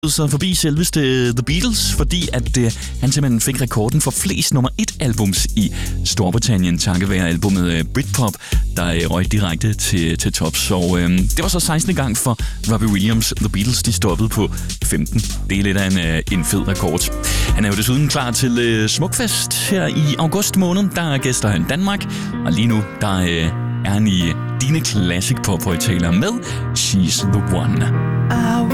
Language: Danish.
Så forbi selveste The Beatles, fordi at han simpelthen fik rekorden for flest nummer 1 albums i Storbritannien, takket være albumet Britpop, der røg direkte til tops. Og det var så 16. gang for Robbie Williams. The Beatles, de stoppede på 15. Det er lidt af en fed rekord. Han er jo desuden klar til Smukfest her i august måned. Der gæster han Danmark, og lige nu der er han i Dine Classic Pop-højttaler med She's the One.